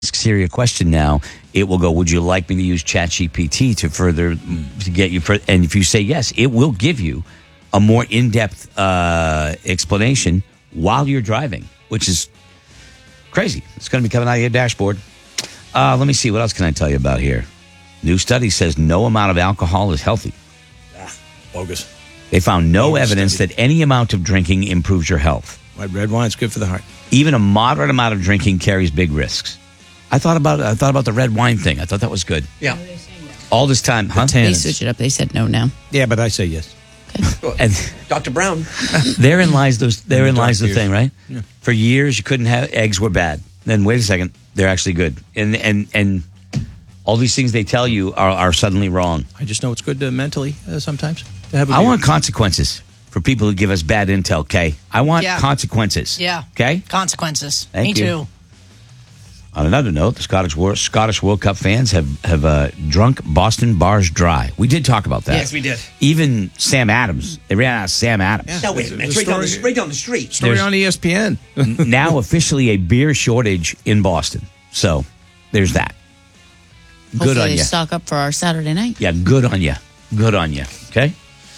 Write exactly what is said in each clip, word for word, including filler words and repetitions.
Siri a question now, it will go, would you like me to use ChatGPT to further, to get you, for, and if you say yes, it will give you a more in-depth uh, explanation while you're driving, which is crazy. It's going to be coming out of your dashboard. Uh, let me see, what else can I tell you about here? New study says no amount of alcohol is healthy. Ah, bogus. They found no Bogus evidence study. that any amount of drinking improves your health. White red wine's good for the heart. Even a moderate amount of drinking carries big risks. I thought about I thought about the red wine thing. I thought that was good. Yeah. All this time, huh? They switched it up. They said no now. Yeah, but I say yes. And Doctor Brown. therein lies those. Therein dark lies the years. thing, right? Yeah. For years, you couldn't have eggs were bad. Then wait a second, they're actually good. And and and all these things they tell you are, are suddenly wrong. I just know it's good to mentally uh, sometimes to have a I beer. want consequences for people who give us bad intel. Okay, I want Yeah. consequences. Yeah. Okay. Consequences. Thank Me you. too. On another note, the Scottish World, Scottish World Cup fans have have uh, drunk Boston bars dry. We did talk about that. Yes, we did. Even Sam Adams, they ran out of Sam Adams. No, wait a minute. It's right down, the, right down the street. Story There's- on E S P N. Now officially a beer shortage in Boston. So there's that. Good Hopefully on they you. stock up for our Saturday night. Yeah, good on you. Good on you. Okay.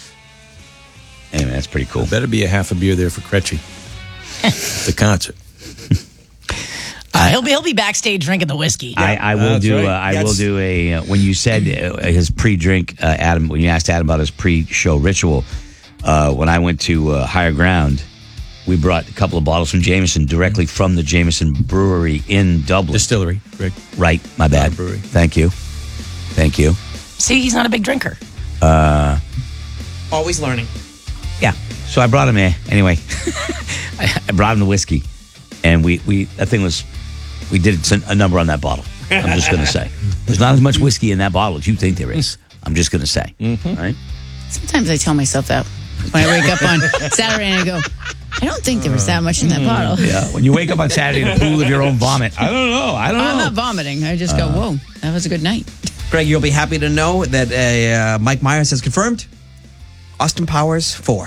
Anyway, that's pretty cool. Better be a half a beer there for Cretchy. The concert. Uh, he'll be he'll be backstage drinking the whiskey. I, I will That's do. right. Uh, I will That's- do a. Uh, when you said uh, his pre-drink, uh, Adam. When you asked Adam about his pre-show ritual, uh, when I went to uh, Higher Ground, we brought a couple of bottles from Jameson directly from the Jameson Brewery in Dublin. Distillery, Greg. Right, my bad. Not a brewery. Thank you, thank you. See, he's not a big drinker. Always learning. Yeah. So I brought him in anyway. I, I brought him the whiskey, and we we that thing was. We did some- a number on that bottle. I'm just going to say. There's not as much whiskey in that bottle as you think there is. I'm just going to say. All right? Sometimes I tell myself that when I wake up on Saturday and I go, I don't think there was that much in that bottle. Yeah. When you wake up on Saturday in a pool of your own vomit. I don't know. I don't I'm know. not vomiting. I just go, whoa, that was a good night. Greg, you'll be happy to know that uh, uh, Mike Myers has confirmed Austin Powers four.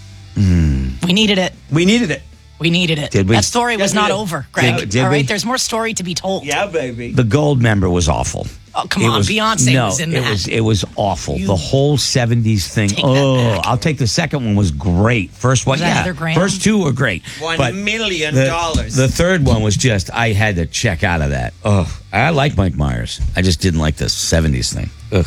We needed it. We needed it. We needed it. Did we? That story was Yes, we not did. over, Greg. Did- did All right, we? there's more story to be told. baby. The gold member was awful. Oh, come It on, was- Beyonce no, was in it that. was it was awful. You the whole seventies thing. take that Oh, back. I'll take the second one was great. First one, Was that yeah. Heather Graham? First two were great. One But million the- dollars. The third one was just I had to check out of that. Oh, I like Mike Myers. I just didn't like the seventies thing. Ugh.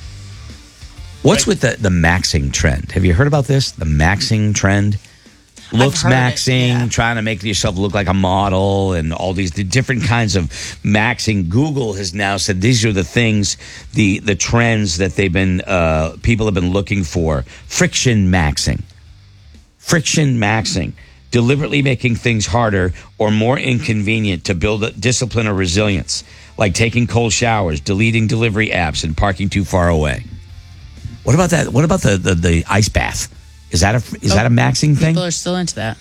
What's with the the maxing trend? Have you heard about this? The maxing trend. Looks heard it, maxing, yeah. trying to make yourself look like a model, and all these the different kinds of maxing. Google has now said these are the things, the the trends that they've been uh, people have been looking for. Friction maxing, friction maxing, deliberately making things harder or more inconvenient to build a discipline or resilience, like taking cold showers, deleting delivery apps, and parking too far away. What about that? What about the the, the ice bath? Is that a is that a maxing thing? People are still into that.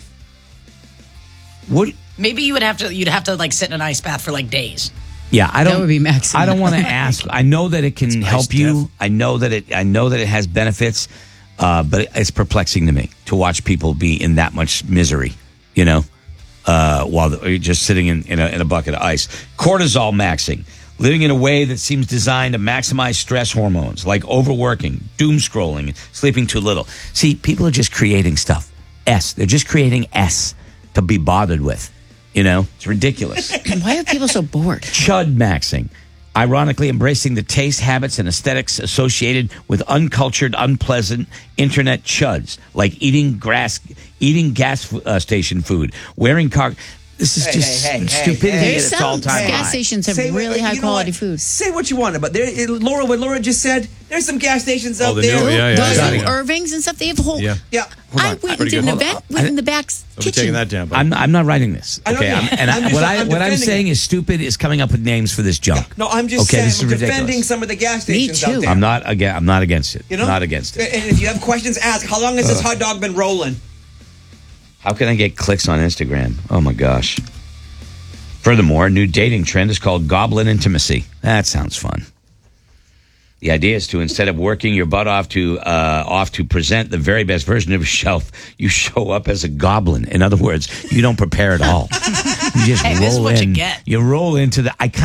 What? Maybe you would have to. You'd have to like sit in an ice bath for like days. Yeah, I don't. That would be maxing. I don't want to ask. I know that it can help ice you. death. I know that it. I know that it has benefits, uh, but it's perplexing to me to watch people be in that much misery. You know, uh, while they're just sitting in in a, in a bucket of ice. Cortisol maxing. Living in a way that seems designed to maximize stress hormones, like overworking, doom scrolling, sleeping too little. See, people are just creating stuff. S. They're just creating S to be bothered with. You know, it's ridiculous. Why are people so bored? Chud maxing. Ironically, embracing the taste, habits, and aesthetics associated with uncultured, unpleasant internet chuds, like eating grass, eating gas uh, station food, wearing car. This is Hey, just hey, hey, stupidity hey, at hey. its Some all-time gas high. stations have Say what- really you high know quality what? food. Say what you want, but there, it- Laura, what Laura just said, there's some gas stations out the there. new- yeah, yeah, Those yeah, little yeah. Irvings and stuff, they have whole. Yeah. Yeah. I on. went and Pretty did good. an Hold event I- in the back I'll be kitchen. taking that down. buddy. I'm, I'm not writing this. I know Okay, you- I'm, and I'm I, just- what, I, I'm what I'm defending saying it. is stupid is coming up with names for this junk. No, I'm just okay, saying, this is I'm ridiculous. defending some of the gas Me stations too. out there. I'm not again. I'm not against it. You know? Not against it. And if you have questions, ask. How long has this hot dog been rolling? How can I get clicks on Instagram? Oh my gosh. Furthermore, a new dating trend is called goblin intimacy. That sounds fun. The idea is to, instead of working your butt off to uh, off to present the very best version of yourself, you show up as a goblin. In other words, you don't prepare at all. You just Hey, roll this is what in. you get. You roll into the. I